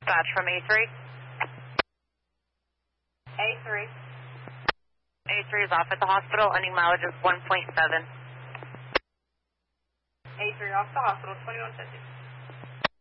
Dispatch from A3. A3. A3 is off at the hospital. Ending mileage is 1.7. A3 off the hospital, 2150.